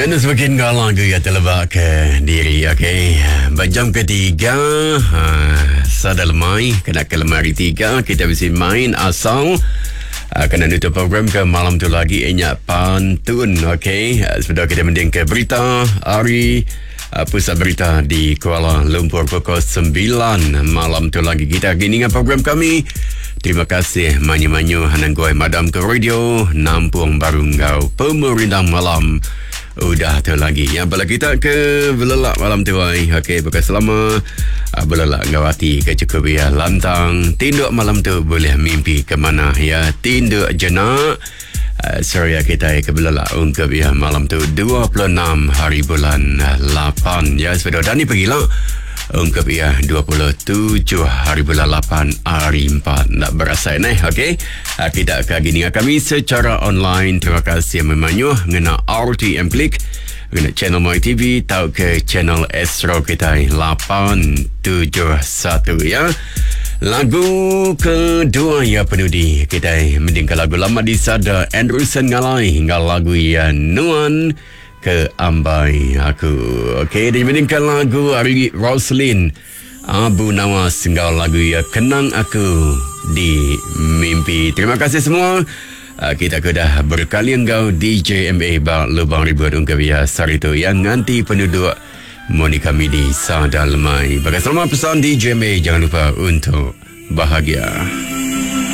Jangan semakin galang ya terlebak ke diri, okey. Jam ketiga, sadar lemai, kena ke lemari 3, kita mesti main asal. Kena nutup program ke malam tu lagi inyak pantun, okey. Sudah kita mending ke berita hari pusat berita di Kuala Lumpur pukul 9 malam tu lagi kita gini dengan program kami. Terima kasih manyu-manyu hananggoi madam ke radio Nampung Baru Ngau Pemerintah Malam. Udah tu lagi yang bala kita ke belelak malam tu ai. Okey, bukan selama belelak ngawati ke cukup ya lantang. Tinduk malam tu boleh mimpi ke mana ya. Tinduk jenak. Sorry kita ke belelak ungkap ya malam tu 26 hari bulan 8 ya. Sepeda Dani pergilah ungkap ya 27 hari bulan 8 hari 4 nak berasa okey. Kita akan gini kami secara online. Terima kasih memangnya ngena RTM Klik ngena channel My TV tahu ke channel Astro kita 871 ya. Lagu kedua ya penudi kita mendingkan lagu lama di sada Anderson Ngalai hingga lagu ya Nuan ke Ambai Aku. Okey, dia mendingkan lagu Ari Roslyn Abu Nawas hingga lagu ya Kenang Aku di Mimpi. Terima kasih semua. Kita kedah berkali engkau DJ MA Bak Lubang Ribut ungkap ya Sarito yang nanti penduduk Monica Midi Sada Lemai. Bagi selamat pesan DJ MA, jangan lupa untuk bahagia.